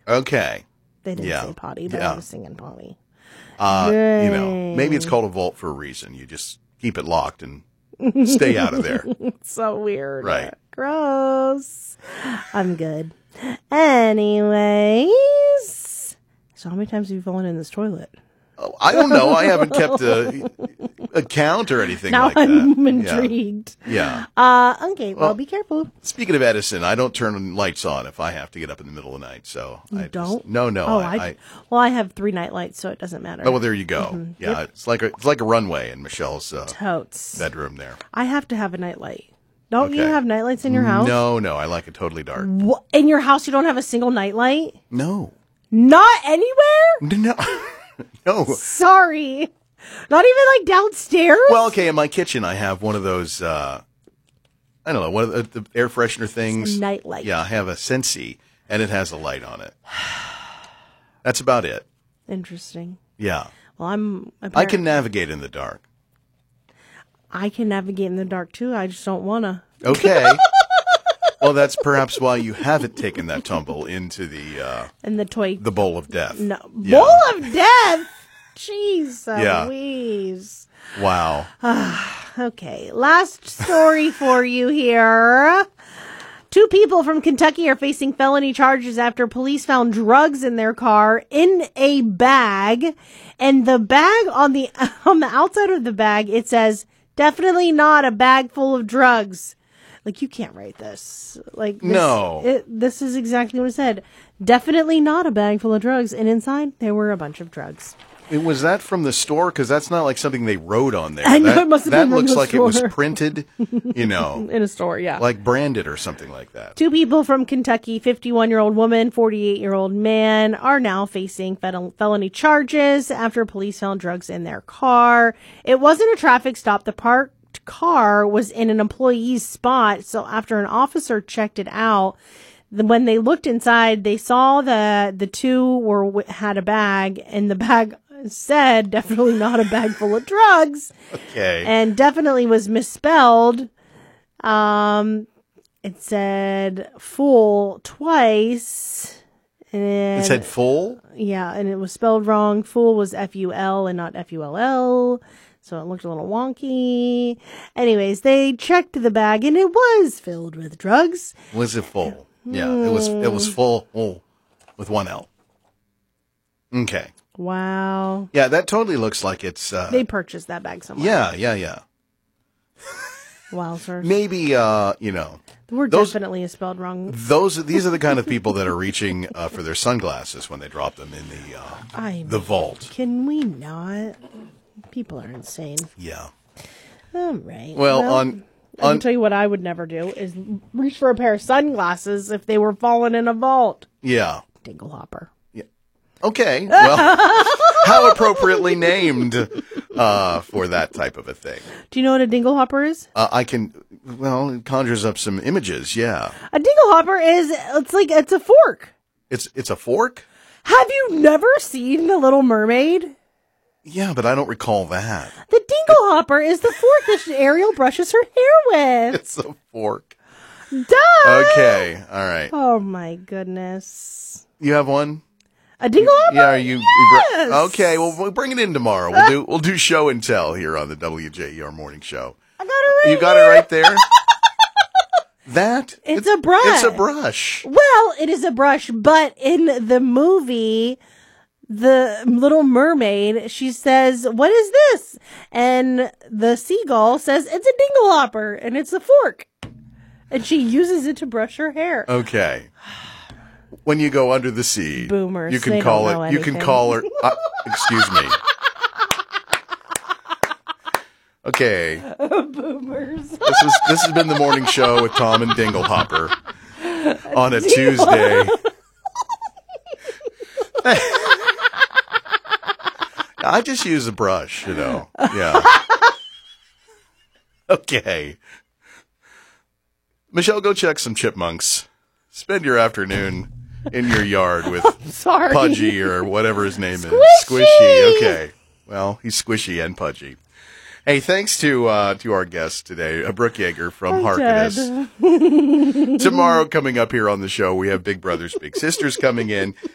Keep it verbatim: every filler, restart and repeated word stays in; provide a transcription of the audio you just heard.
Okay. They didn't Yeah. say potty, but Yeah. I was singing potty. Uh, you know, Dang. maybe it's called a vault for a reason. You just keep it locked and stay out of there. It's so weird. Right. Gross. I'm good. Anyways. So how many times have you fallen in this toilet? Oh, I don't know. I haven't kept a, a count or anything Now like I'm that. intrigued. Yeah. Uh, okay, well, Well, be careful. Speaking of Edison, I don't turn lights on if I have to get up in the middle of the night. So You I just- don't? no, no. Oh, I, I, I well, I have three night lights, so it doesn't matter. oh, well, there you go. Mm-hmm. Yeah, it's like a it's like a runway in Michelle's uh, Totes. bedroom there. I have to have a night light. Don't you Okay. have night lights in your house? No, no, I like it totally dark. What? In your house, you don't have a single night light? No, Not anywhere? no, no. Sorry. Not even like downstairs? Well, okay, in my kitchen, I have one of those. Uh, I don't know, one of the, the air freshener things. A night light. Yeah, I have a Sensi, and it has a light on it. That's about it. Interesting. Yeah, Well, I'm. I can navigate in the dark. I can navigate in the dark too. I just don't wanna. Okay. Well, that's perhaps why you haven't taken that tumble into the uh, And the toy. the bowl of death. no Yeah. bowl of death. Jeez Yeah. Louise. Wow. Okay, last story for you here. Two people from Kentucky are facing felony charges after police found drugs in their car in a bag, and the bag on the on the outside of the bag it says definitely not a bag full of drugs. Like, you can't write this. Like this, No. it, this is exactly what it said. Definitely not a bag full of drugs, and inside there were a bunch of drugs. It, was that from the store? Because that's not like something they wrote on there. I know, that, it must have that been from looks the like it was store. printed, you know, In a store, yeah. like branded or something like that. Two people from Kentucky, fifty-one-year-old woman, forty-eight-year-old man, are now facing fel- felony charges after police found drugs in their car. It wasn't a traffic stop. The parked car was in an employee's spot, so after an officer checked it out, the, when they looked inside, they saw that the two were had a bag, and the bag said definitely not a bag full of drugs. Okay. And definitely was misspelled. Um, it said full twice. And It said full? yeah, and it was spelled wrong. Full was F U L and not F U L L. So it looked a little wonky. Anyways, they checked the bag and it was filled with drugs. Was it full? Yeah, it was it was full oh, with one L. Okay. Wow. Yeah, that totally looks like it's uh They purchased that bag somewhere. Yeah, yeah, yeah. Wowzers. Maybe uh, you know, The word those- definitely is spelled wrong. those these are the kind of people that are reaching uh, for their sunglasses when they drop them in the uh, I the vault. Can we not? People are insane. Yeah. All right. Well, on I can on tell you what I would never do is reach for a pair of sunglasses if they were falling in a vault. yeah. Dinglehopper. Okay. Well, how appropriately named uh, for that type of a thing. Do you know what a dinglehopper is? Uh, I can, well, it conjures up some images. Yeah. A dinglehopper is, it's like, it's a fork. It's it's a fork? Have you never seen The Little Mermaid? Yeah, but I don't recall that. The dinglehopper is the fork that Ariel brushes her hair with. It's a fork. Duh! Okay. All right. Oh my goodness. You have one? A dinglehopper? Yeah, are you, you br- Yes! okay, well we'll bring it in tomorrow. We'll do we'll do show and tell here on the W J E R morning show. I got it right You got here. it right there? That It's a brush. It's a brush. Well, it is a brush, but in the movie, The Little Mermaid, she says, "What is this?" And the seagull says, "It's a dinglehopper, and it's a fork." And she uses it to brush her hair. Okay. When you go under the sea, Boomers, you can they call don't know it. You can anything. call her. Uh, excuse me. Okay. Boomers. This is this has been the morning show with Tom and Dinglehopper on a Tuesday. I just use a brush, you know. Yeah. Okay. Michelle, go check some chipmunks. Spend your afternoon in your yard with Sorry. Pudgy or whatever his name Squishy! is. Squishy. Okay. Well, he's squishy and pudgy. Hey, thanks to uh, to our guest today, uh, Brooke Yeager from I'm Harkness. Tomorrow, coming up here on the show, we have Big Brothers Big Sisters coming in.